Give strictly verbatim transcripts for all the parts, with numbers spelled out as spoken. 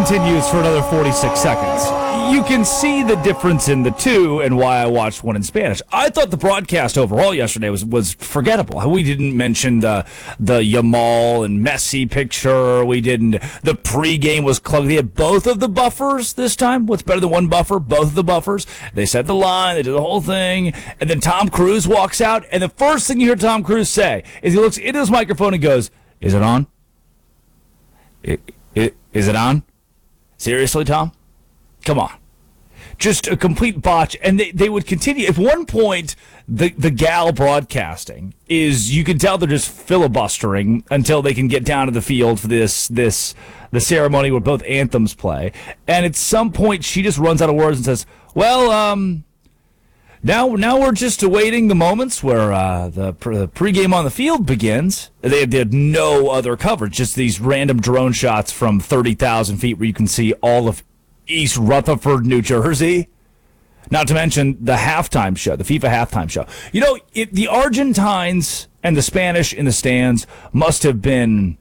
continues for another forty-six seconds. You can see the difference in the two and why I watched one in Spanish. I thought the broadcast overall yesterday was, was forgettable. We didn't mention the the Yamal and Messi picture. We didn't. The pregame was clunky. They had both of the buffers this time. What's better than one buffer? Both of the buffers. They set the line. They did the whole thing. And then Tom Cruise walks out. And the first thing you hear Tom Cruise say is he looks into his microphone and goes, "Is it on? It, it, is it on? Seriously, Tom? Come on." Just a complete botch. And they, they would continue. At one point, the, the gal broadcasting is, you can tell they're just filibustering until they can get down to the field for this, this the ceremony where both anthems play. And at some point, she just runs out of words and says, well, um, now now we're just awaiting the moments where uh, the, pre- the pregame on the field begins. They had, they had no other coverage, just these random drone shots from thirty thousand feet where you can see all of East Rutherford, New Jersey. Not to mention the halftime show, the FIFA halftime show. You know, it, the Argentines and the Spanish in the stands must have been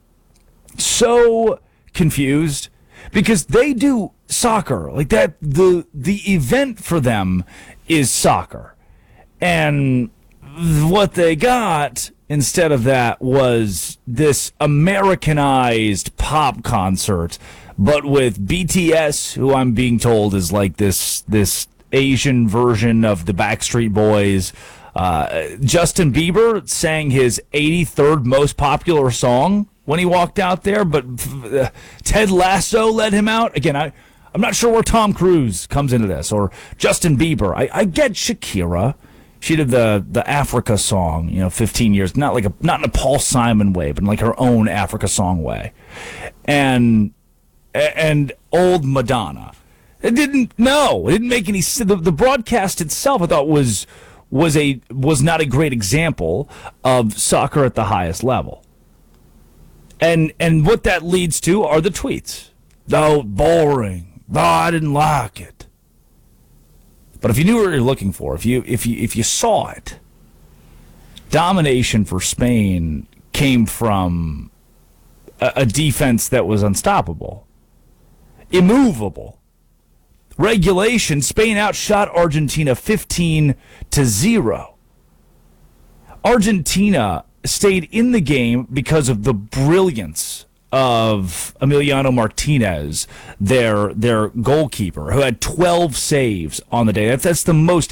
so confused because they do soccer. Like that, the the event for them is soccer. And what they got instead of that was this Americanized pop concert, but with B T S, who I'm being told is like this this Asian version of the Backstreet Boys. Uh, Justin Bieber sang his eighty-third most popular song when he walked out there, but uh, Ted Lasso led him out. Again, I, I'm not sure where Tom Cruise comes into this, or Justin Bieber. I, I get Shakira. She did the, the Africa song, you know, fifteen years, not like a not in a Paul Simon way, but in like her own Africa song way. And and old Madonna. It didn't no, it didn't make any sense. The, the broadcast itself I thought was was a was not a great example of soccer at the highest level. And and what that leads to are the tweets. Oh, boring. Oh, I didn't like it. But if you knew what you're looking for, if you if you if you saw it, domination for Spain came from a, a defense that was unstoppable, immovable. Regulation, Spain outshot Argentina fifteen to zero. Argentina stayed in the game because of the brilliance of Emiliano Martinez, their their goalkeeper, who had twelve saves on the day. That's, that's the most